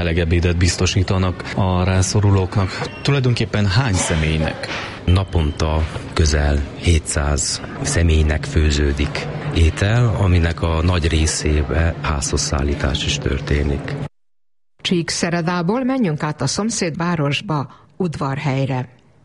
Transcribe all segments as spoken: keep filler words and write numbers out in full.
Elegebédet biztosítanak a rászorulóknak. Tulajdonképpen hány személynek? Naponta közel hétszáz személynek főződik étel, aminek a nagy részébe házhoz szállítás is történik. Csíkszeredából menjünk át a szomszédvárosba, Udvarhelyre.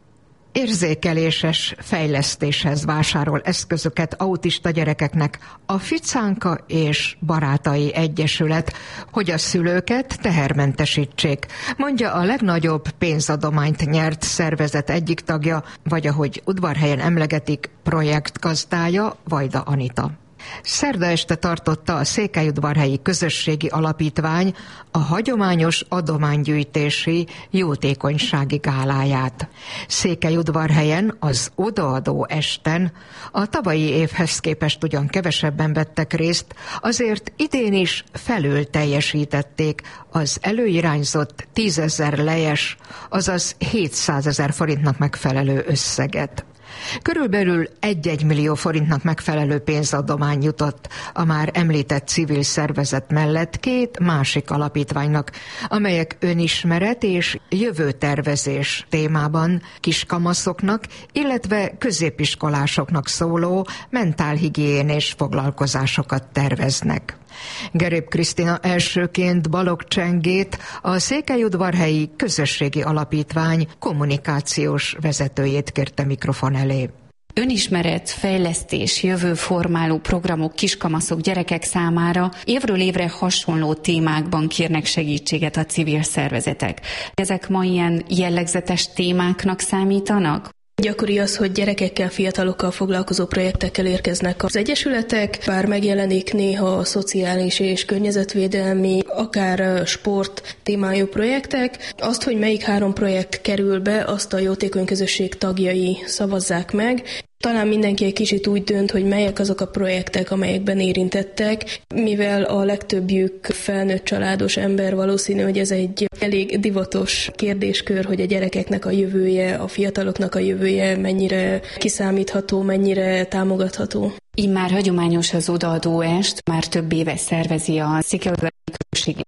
Érzékeléses fejlesztéshez vásárol eszközöket autista gyerekeknek a Ficánka és Barátai Egyesület, hogy a szülőket tehermentesítsék, mondja a legnagyobb pénzadományt nyert szervezet egyik tagja, vagy ahogy Udvarhelyen emlegetik, projektgazdája, Vajda Anita. Szerda este tartotta a Székelyudvarhelyi Közösségi Alapítvány a hagyományos adománygyűjtési jótékonysági gáláját. Székelyudvarhelyen az odaadó esten a tavalyi évhez képest ugyan kevesebben vettek részt, azért idén is felül teljesítették az előirányzott tízezer lejes, azaz hétszázezer forintnak megfelelő összeget. Körülbelül egy-egy millió forintnak megfelelő pénzadomány jutott a már említett civil szervezet mellett két másik alapítványnak, amelyek önismeret és jövőtervezés témában kiskamaszoknak, illetve középiskolásoknak szóló mentálhigiénés foglalkozásokat terveznek. Gerép Krisztina elsőként Balogh Csengét, a Székelyudvarhelyi Közösségi Alapítvány kommunikációs vezetőjét kérte mikrofon elé. Önismeret, fejlesztés, jövőformáló programok kiskamaszok, gyerekek számára évről évre hasonló témákban kérnek segítséget a civil szervezetek. Ezek ma ilyen jellegzetes témáknak számítanak? Gyakori az, hogy gyerekekkel, fiatalokkal foglalkozó projektekkel érkeznek az egyesületek, bár megjelenik néha a szociális és környezetvédelmi, akár sport témájú projektek. Azt, hogy melyik három projekt kerül be, azt a jótékony közösség tagjai szavazzák meg. Talán mindenki egy kicsit úgy dönt, hogy melyek azok a projektek, amelyekben érintettek, mivel a legtöbbjük felnőtt családos ember, valószínű, hogy ez egy elég divatos kérdéskör, hogy a gyerekeknek a jövője, a fiataloknak a jövője mennyire kiszámítható, mennyire támogatható. Immár hagyományos az odaadó est, már több éve szervezi a Székelyudvarhelyi Közösségi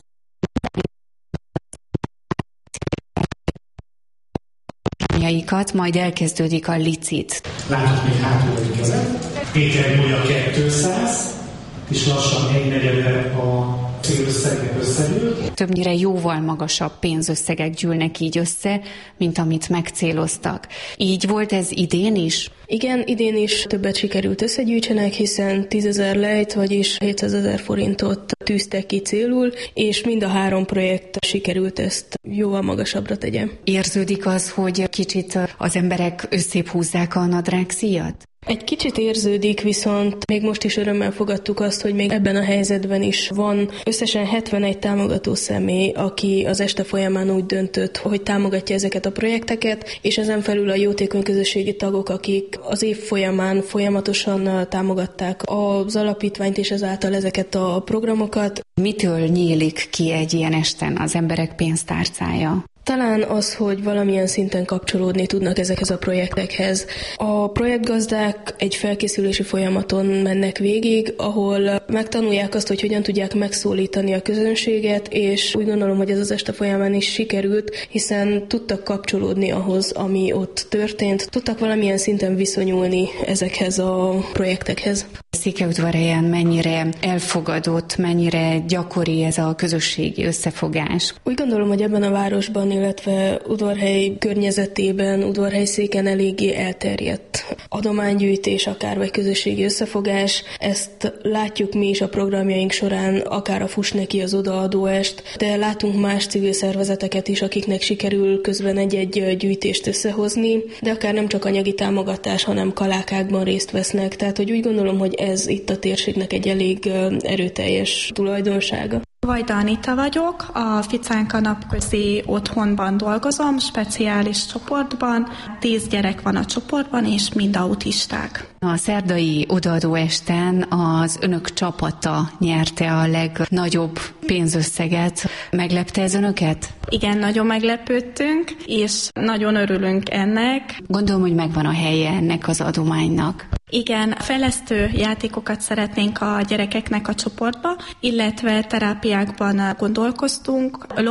Alapítvány, majd elkezdődik a licit. Látok még hátul egy kezet. Péter Júlia kétszáz, és lassan egy negyede a célösszegnek összegyűl. Többnyire jóval magasabb pénzösszegek gyűlnek így össze, mint amit megcéloztak. Így volt ez idén is? Igen, idén is többet sikerült összegyűjtsenek, hiszen tízezer lejt, vagyis hétszázezer forintot tűztek ki célul, és mind a három projekt sikerült ezt jóval magasabbra tegye. Érződik az, hogy kicsit az emberek összébb húzzák a nadrágszíjat? Egy kicsit érződik, viszont még most is örömmel fogadtuk azt, hogy még ebben a helyzetben is van összesen hetvenegy támogató személy, aki az este folyamán úgy döntött, hogy támogatja ezeket a projekteket, és ezen felül a jótékony közösségi tagok, akik az év folyamán folyamatosan támogatták az alapítványt és ezáltal ezeket a programokat. Mitől nyílik ki egy ilyen esten az emberek pénztárcája? Talán az, hogy valamilyen szinten kapcsolódni tudnak ezekhez a projektekhez. A projektgazdák egy felkészülési folyamaton mennek végig, ahol megtanulják azt, hogy hogyan tudják megszólítani a közönséget, és úgy gondolom, hogy ez az este folyamán is sikerült, hiszen tudtak kapcsolódni ahhoz, ami ott történt, tudtak valamilyen szinten viszonyulni ezekhez a projektekhez. Székelyudvarhelyen mennyire elfogadott, mennyire gyakori ez a közösségi összefogás? Úgy gondolom, hogy ebben a városban, illetve Udvarhely környezetében, Udvarhelyszéken eléggé elterjedt adománygyűjtés, akár vagy közösségi összefogás. Ezt látjuk mi is a programjaink során, akár a Fuss neki az odaadó est, de látunk más civil szervezeteket is, akiknek sikerül közben egy-egy gyűjtést összehozni, de akár nem csak anyagi támogatás, hanem kalákákban részt vesznek. Tehát, hogy úgy gondolom, hogy ez itt a térségnek egy elég erőteljes tulajdonsága. Vajda Anita vagyok, a Ficánka napközi otthonban dolgozom, speciális csoportban. Tíz gyerek van a csoportban, és mind autisták. A szerdai odaadó esten az önök csapata nyerte a legnagyobb pénzösszeget. Meglepte ez önöket? Igen, nagyon meglepődtünk, és nagyon örülünk ennek. Gondolom, hogy megvan a helye ennek az adománynak. Igen, fejlesztő játékokat szeretnénk a gyerekeknek a csoportba, illetve terápiákban gondolkoztunk.